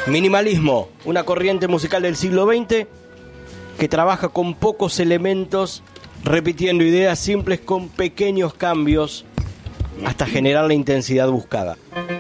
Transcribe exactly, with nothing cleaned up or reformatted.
Minimalismo, una corriente musical del siglo veinte que trabaja con pocos elementos, repitiendo ideas simples con pequeños cambios hasta generar la intensidad buscada.